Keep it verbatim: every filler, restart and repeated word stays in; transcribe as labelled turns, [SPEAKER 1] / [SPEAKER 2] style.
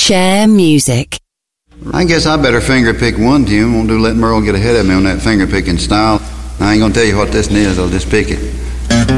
[SPEAKER 1] Share music.
[SPEAKER 2] I guess I better finger pick one tune. Won't do let Merle get ahead of me on that finger picking style. I ain't gonna tell you what this is, I'll just pick it.